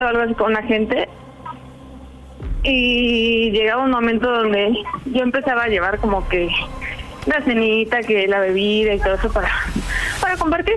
algo así con la gente y llegaba un momento donde yo empezaba a llevar como que la cenita, que la bebida y todo eso para compartir.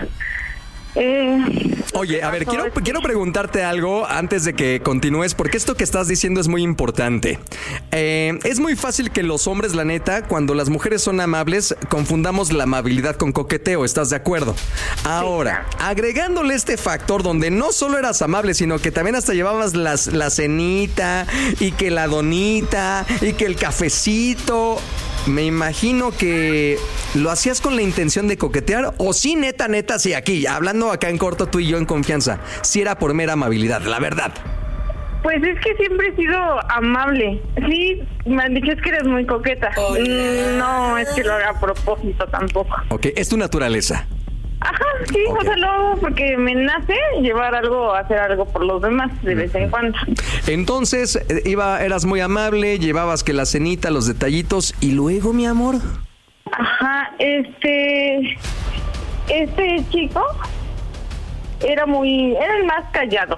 Oye, a ver, quiero preguntarte algo antes de que continúes, porque esto que estás diciendo es muy importante. Es muy fácil que los hombres, la neta, cuando las mujeres son amables, confundamos la amabilidad con coqueteo, ¿estás de acuerdo? Ahora, agregándole este factor donde no solo eras amable, sino que también hasta llevabas la cenita, y que la donita, y que el cafecito... Me imagino que lo hacías con la intención de coquetear, o sí, neta, sí, aquí, hablando acá en corto tú y yo en confianza, sí era por mera amabilidad, la verdad. Pues es que siempre he sido amable. Sí, me han dicho es que eres muy coqueta. No es que lo haga a propósito tampoco. Ok, es tu naturaleza. Ajá, sí, okay. O sea, luego porque me nace hacer algo por los demás de vez en cuando. Entonces, eras muy amable, llevabas que la cenita, los detallitos, y luego, mi amor. Ajá, este chico era el más callado.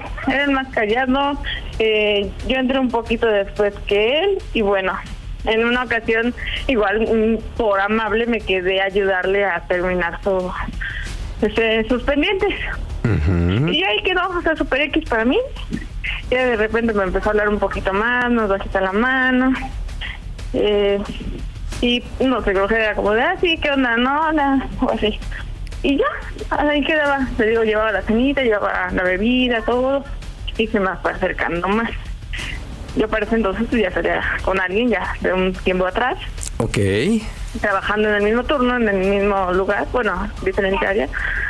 Yo entré un poquito después que él, y bueno, en una ocasión, igual por amable, me quedé a ayudarle a terminar sus pendientes. Y ahí quedó, o sea, super X para mí. Ya de repente me empezó a hablar un poquito más, nos bajita la mano. Y no sé, creo que era como de, sí, ¿qué onda? No, o así. Y ya, ahí quedaba. Te digo, llevaba la cenita, llevaba la bebida, todo. Y se me fue acercando más. Yo para ese entonces pues, ya salía con alguien ya de un tiempo atrás. Ok. Trabajando en el mismo turno, en el mismo lugar, bueno, diferente área.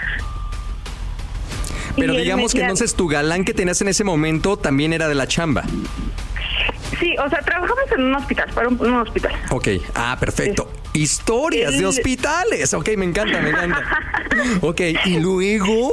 Pero digamos que entonces tu galán que tenías en ese momento también era de la chamba. Sí, o sea, trabajamos en un hospital, para un hospital. Ok, perfecto. Historias de hospitales. Ok, me encanta. Ok, y luego...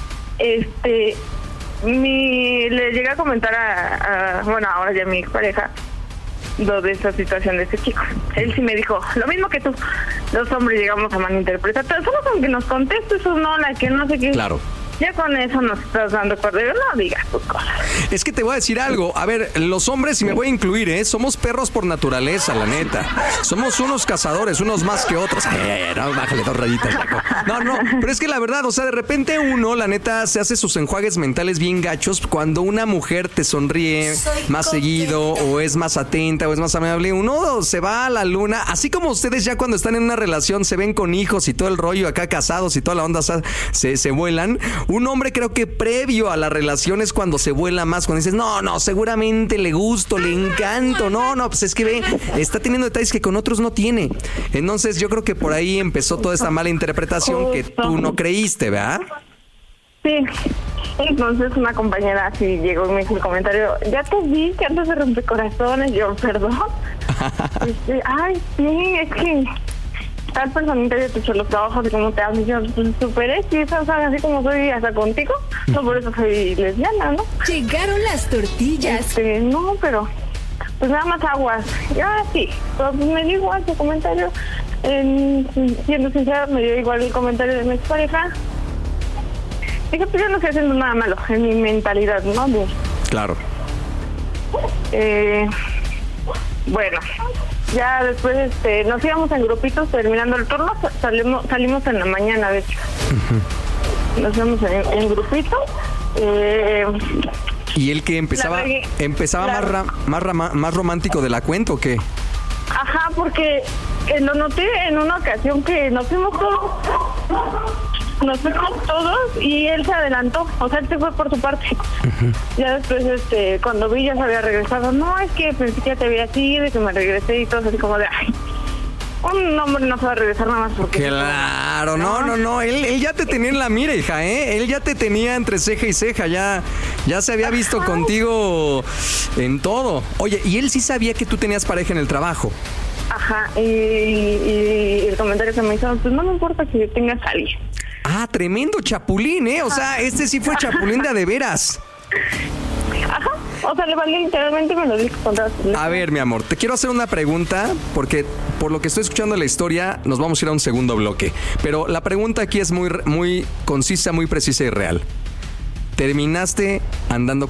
le llegué a comentar bueno, ahora ya mi pareja, lo de esa situación de ese chico. Él sí me dijo, lo mismo que tú, los hombres llegamos a malinterpretar, solo con que nos contestes un hola, que no sé qué. Claro. Ya con eso nos estás dando cordero, no digas tus cosas. Es que te voy a decir algo. A ver, los hombres, y me voy a incluir, somos perros por naturaleza, la neta. Somos unos cazadores, unos más que otros. No, bájale 2 rayitas. No, pero es que la verdad, o sea, de repente uno, la neta, se hace sus enjuagues mentales bien gachos cuando una mujer te sonríe más seguido, o es más atenta, o es más amable. Uno se va a la luna, así como ustedes ya cuando están en una relación se ven con hijos y todo el rollo acá casados y toda la onda se vuelan. Un hombre creo que previo a la relación es cuando se vuela más, cuando dices, no, seguramente le gusto, le encanto, pues es que ve, está teniendo detalles que con otros no tiene. Entonces yo creo que por ahí empezó toda esta mala interpretación que tú no creíste, ¿verdad? Sí, entonces una compañera así llegó y me hizo el comentario, ya te vi que andas de rompecorazones, yo, perdón. Ay, sí, es que... tal personita ya te echó los trabajos y cómo te hablas, yo superé, sí, o sea, así como soy hasta contigo, no por eso soy lesbiana, ¿no? Llegaron las tortillas. No, pero pues nada más aguas. Ya sí, pero pues me dio igual su comentario, siendo sincera, me dio igual el comentario de mi expareja. Dije, pues yo no estoy haciendo nada malo en mi mentalidad, ¿no? Claro. Bueno, ya después nos íbamos en grupitos terminando el turno, salimos en la mañana, de hecho. Nos íbamos en grupitos. ¿Y él que empezaba más romántico de la cuenta o qué? Ajá, porque lo noté en una ocasión que nos fuimos todos y él se adelantó, o sea, él se fue por su parte. Ya después, cuando vi ya se había regresado. No, es que pensé que ya te había sido y que me regresé y todo así como de, un hombre no se va a regresar nada más porque... Claro, no, él ya te tenía en la mira, hija, él ya te tenía entre ceja y ceja, ya se había visto contigo en todo. Oye, ¿y él sí sabía que tú tenías pareja en el trabajo? Ajá, y el comentario que me hizo, pues no me importa que tengas a alguien. Tremendo chapulín, o sea, sí fue chapulín de veras. Ajá, o sea, le valió literalmente, me lo dijo con todas sus letras. A ver, mi amor, te quiero hacer una pregunta, porque por lo que estoy escuchando la historia, nos vamos a ir a un segundo bloque. Pero la pregunta aquí es muy concisa, muy precisa y real. terminaste andando